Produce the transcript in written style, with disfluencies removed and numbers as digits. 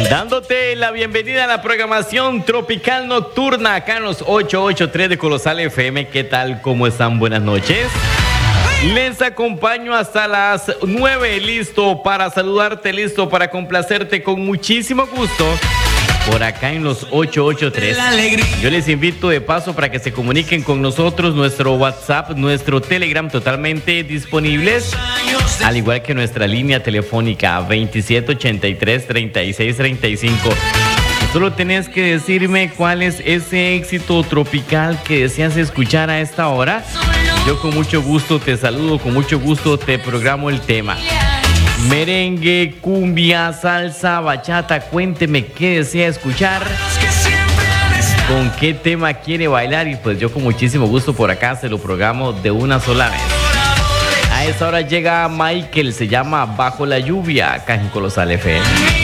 Dándote la bienvenida a la programación Tropical Nocturna acá en los 883 de Colosal FM. ¿Qué tal? ¿Cómo están? Buenas noches. Les acompaño hasta las 9, listo para saludarte, listo para complacerte con muchísimo gusto. Por acá en los 883. Yo les invito de paso para que se comuniquen con nosotros. Nuestro WhatsApp, nuestro Telegram totalmente disponibles. Al igual que nuestra línea telefónica 2783-3635. Solo tenés que decirme cuál es ese éxito tropical que deseas escuchar a esta hora. Yo con mucho gusto te saludo, con mucho gusto te programo el tema. Merengue, cumbia, salsa, bachata, cuénteme qué desea escuchar, con qué tema quiere bailar y pues yo con muchísimo gusto por acá se lo programo de una sola vez. A esa hora llega Michael, se llama Bajo la Lluvia, acá en Colosal FM.